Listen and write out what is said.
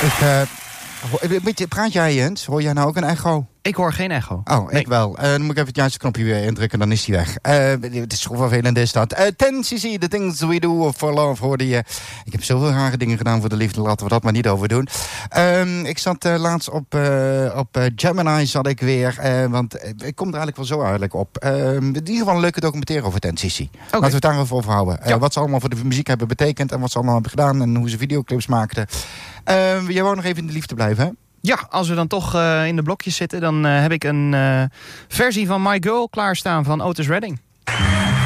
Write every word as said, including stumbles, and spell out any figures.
Ik, uh, beetje, praat jij, Jens? Hoor jij nou ook een echo? Ik hoor geen echo. Oh, nee. Ik wel. Uh, dan moet ik even het juiste knopje weer indrukken, dan is die weg. Uh, het is zo vervelend, is dat. Uh, ten C C, The Things We Do For Love, hoorde je. Ik heb zoveel rare dingen gedaan voor de liefde, laten we dat maar niet over doen. Uh, ik zat uh, laatst op, uh, op uh, Gemini, zat ik weer. Uh, want uh, ik kom er eigenlijk wel zo eigenlijk op. Uh, in ieder geval een leuke documentaire over ten C C. Okay. Laten we het daar even over houden. Uh, ja. Wat ze allemaal voor de muziek hebben betekend en wat ze allemaal hebben gedaan en hoe ze videoclips maakten. Uh, jij wou nog even in de liefde blijven, hè? Ja, als we dan toch uh, in de blokjes zitten, dan uh, heb ik een uh, versie van My Girl klaarstaan van Otis Redding.